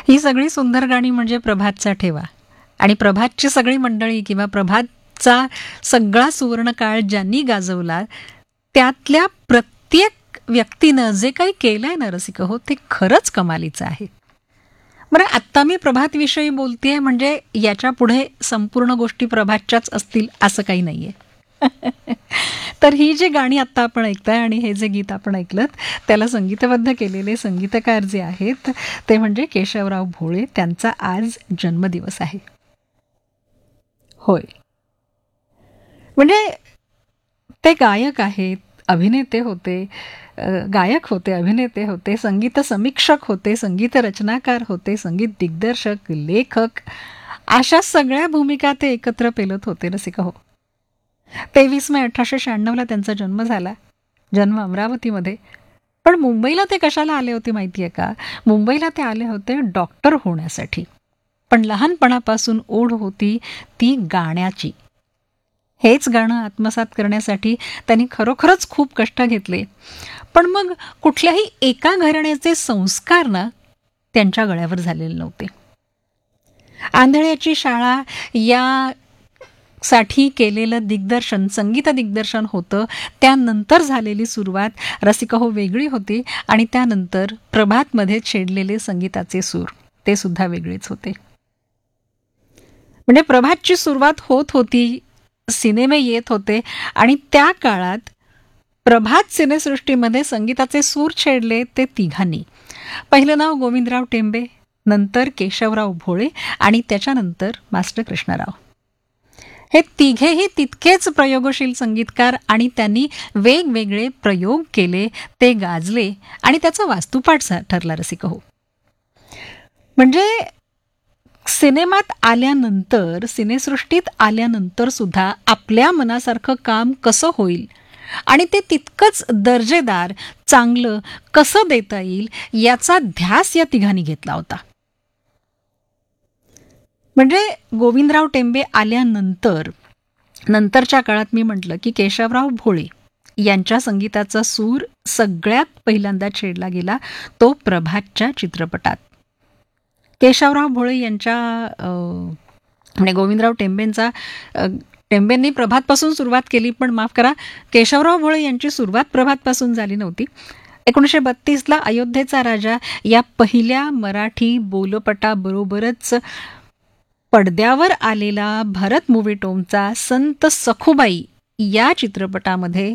ही सगळी सुंदर गाणी म्हणजे प्रभातचा ठेवा. आणि प्रभातची सगळी मंडळी किंवा प्रभातचा सगळा सुवर्णकाळ ज्यांनी गाजवला त्यातल्या प्रत्येक व्यक्तीनं जे काही केलंय ना रसिक हो, ते खरंच कमालीचं आहे. बरं, आत्ता मी प्रभातविषयी बोलतेय म्हणजे याच्या पुढे संपूर्ण गोष्टी प्रभातच्याच असतील असं काही नाहीये. तर ही जी गाणी आत्ता आपण ऐकताय आणि हे जे गीत आपण ऐकलं त्याला संगीतबद्ध केलेले संगीतकार जे आहेत ते म्हणजे केशवराव भोळे. त्यांचा आज जन्मदिवस आहे. होय, म्हणजे ते गायक आहेत, अभिनेते होते, गायक होते, अभिनेते होते, संगीत समीक्षक होते, संगीत रचनाकार होते, संगीत दिग्दर्शक, लेखक, अशा सगळ्या भूमिका ते एकत्र पेलत होते रसिका हो. 23 मे 1896 त्यांचा जन्म झाला. जन्म अमरावतीमध्ये. पण मुंबईला ते कशाला आले होते माहितीये का? मुंबईला ते आले होते डॉक्टर होण्यासाठी. पण लहानपणापासून ओढ होती ती गाण्याची. हेच गाणं आत्मसात करण्यासाठी त्यांनी खरोखरच खूप कष्ट घेतले. पण मग कुठल्याही एका घराण्याचे संस्कार ना त्यांच्या गळ्यावर झालेले नव्हते. आंधळ्याची शाळा या साठी केलेलं दिग्दर्शन, संगीत दिग्दर्शन होतं. त्यानंतर झालेली सुरुवात रसिका हो वेगळी होती आणि त्यानंतर प्रभातमध्ये छेडलेले संगीताचे सूर ते सुद्धा वेगळेच होते. म्हणजे प्रभातची सुरुवात होत होती, सिनेमे येत होते आणि त्या काळात प्रभात सिनेसृष्टीमध्ये संगीताचे सूर छेडले ते तिघांनी. पहिलं नाव गोविंदराव टेंबे, नंतर केशवराव भोळे आणि त्याच्यानंतर मास्टर कृष्णराव. हे तिघेही तितकेच प्रयोगशील संगीतकार आणि त्यांनी वेगवेगळे प्रयोग केले, ते गाजले आणि त्याचा वास्तुपाठ ठरला रसिक हो. म्हणजे सिनेमात आल्यानंतर, सिनेसृष्टीत आल्यानंतर सुद्धा आपल्या मनासारखं काम कसं होईल आणि ते तितकंच दर्जेदार, चांगलं कसं देता येईल याचा ध्यास या तिघांनी घेतला होता. म्हणजे गोविंदराव टेंबे आल्यानंतर नंतरच्या काळात मी म्हटलं की केशवराव भोळे यांच्या संगीताचा सूर सगळ्यात पहिल्यांदा छेडला गेला तो प्रभातच्या चित्रपटात. केशवराव भोळे यांच्या म्हणजे गोविंदराव टेंबेंनी प्रभातपासून सुरुवात केली, पण माफ करा, केशवराव भोळे यांची सुरुवात प्रभातपासून झाली नव्हती. 1932ला अयोध्येचा राजा या पहिल्या मराठी बोलपटाबरोबरच पडद्यावर आलेला भरत मुव्ही टोमचा संत सखुबाई या चित्रपटामध्ये